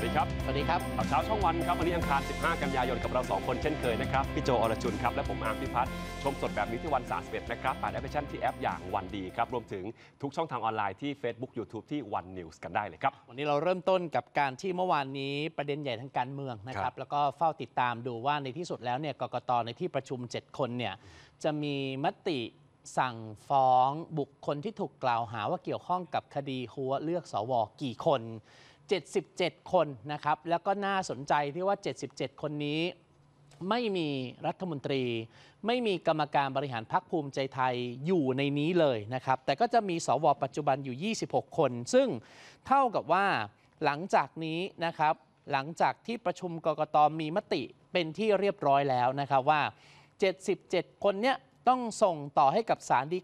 วัสดีครับสวัสดีครับข่าวเช้าช่องวันครับวันนี้อังคาร 15 กันยายนกับเรา 2 คนเช่นเคยนะครับพี่โจอรชุนครับและผมอาร์มพิพัฒน์ชมสดแบบนี้ที่วัน31นะครับผ่านแอปพลิเคชันที่แอปอย่างวันดีครับรวมถึงทุกช่องทางออนไลน์ที่ Facebook YouTube ที่วันนิวส์กันได้เลยครับวันนี้เราเริ่มต้นกับการที่เมื่อวานนี้ประเด็นใหญ่ทางการเมืองนะครับแล้วก็เฝ้าติดตามดูว่าในที่สุดแล้วเนี่ยกกต.ในที่ประชุม7คนเนี่ยจะมีมติสั่งฟ้องบุคคลที่ถูกกล่าวหาว่าเกี่ยวข้องกับคดีหัวเลือกสวกี่คน77 คนนะครับแล้วก็น่าสนใจที่ว่า77 คนนี้ไม่มีรัฐมนตรีไม่มีกรรมการบริหารพรรคภูมิใจไทยอยู่ในนี้เลยนะครับแต่ก็จะมีสวปัจจุบันอยู่26 คนซึ่งเท่ากับว่าหลังจากนี้นะครับหลังจากที่ประชุมกกต.มีมติเป็นที่เรียบร้อยแล้วนะครับว่า77 คนเนี้ยต้องส่งต่อให้กับศาลฎี